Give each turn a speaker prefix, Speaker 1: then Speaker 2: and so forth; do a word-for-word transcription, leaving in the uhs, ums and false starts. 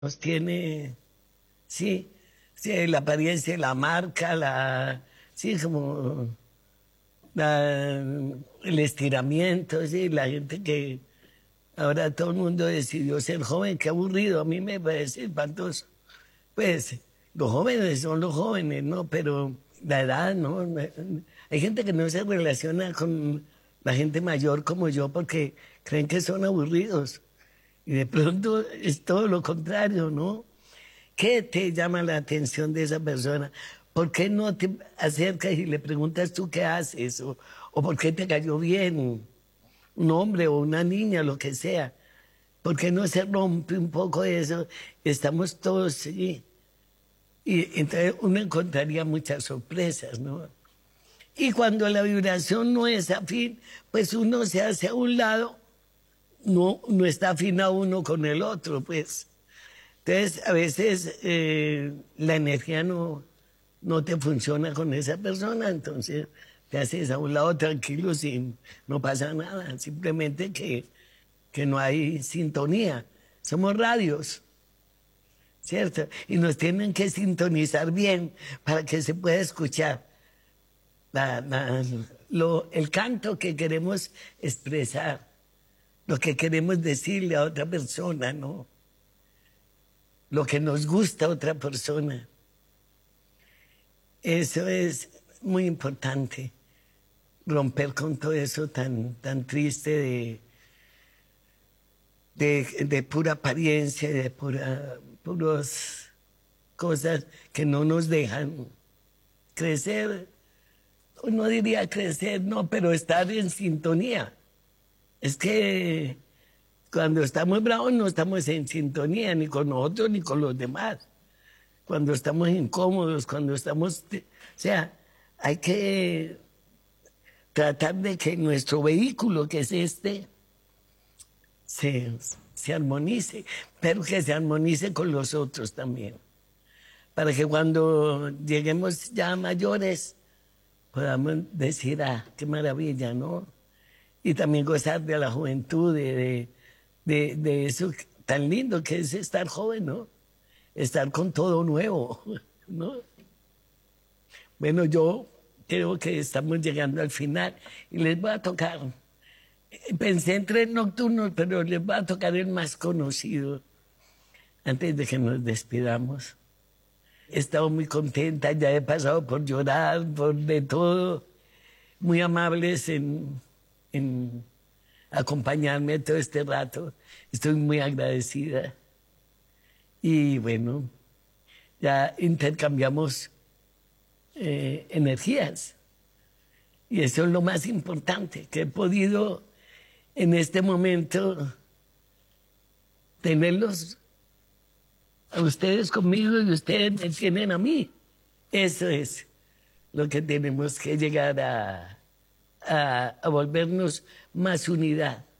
Speaker 1: Nos tiene, sí, sí, la apariencia, la marca, la, sí, como la, el estiramiento, sí, la gente que ahora todo el mundo decidió ser joven, qué aburrido, a mí me parece espantoso. Pues los jóvenes son los jóvenes, ¿no? Pero la edad, ¿no? Hay gente que no se relaciona con la gente mayor como yo porque creen que son aburridos. Y de pronto es todo lo contrario, ¿no? ¿Qué te llama la atención de esa persona? ¿Por qué no te acercas y le preguntas tú qué haces? ¿O, o por qué te cayó bien un hombre o una niña, lo que sea? ¿Por qué no se rompe un poco eso? Estamos todos, sí. Y entonces uno encontraría muchas sorpresas, ¿no? Y cuando la vibración no es afín, pues uno se hace a un lado, no, no está afín a uno con el otro, pues. Entonces, a veces eh, la energía no, no te funciona con esa persona, entonces te haces a un lado tranquilo sin, no pasa nada, simplemente que, que no hay sintonía. Somos radios, ¿cierto? Y nos tienen que sintonizar bien para que se pueda escuchar la, la, lo, el canto que queremos expresar, lo que queremos decirle a otra persona, ¿no? Lo que nos gusta a otra persona. Eso es muy importante, romper con todo eso tan, tan triste de, de, de pura apariencia, de pura, puras cosas que no nos dejan crecer. No diría crecer, no, pero estar en sintonía. Es que cuando estamos bravos no estamos en sintonía ni con nosotros ni con los demás. Cuando estamos incómodos, cuando estamos... O sea, hay que tratar de que nuestro vehículo, que es este, se, se armonice, pero que se armonice con los otros también. Para que cuando lleguemos ya mayores podamos decir, ah, qué maravilla, ¿no? Y también gozar de la juventud, de, de, de, de eso tan lindo que es estar joven, ¿no? Estar con todo nuevo, ¿no? Bueno, yo creo que estamos llegando al final y les voy a tocar. Pensé en tres nocturnos, pero les voy a tocar el más conocido antes de que nos despidamos. He estado muy contenta, ya he pasado por llorar, por de todo. Muy amables en, en acompañarme todo este rato. Estoy muy agradecida. Y bueno, ya intercambiamos eh, energías. Y eso es lo más importante, que he podido en este momento tenerlos a ustedes conmigo y ustedes me tienen a mí. Eso es lo que tenemos que llegar a, a, a volvernos más unidad.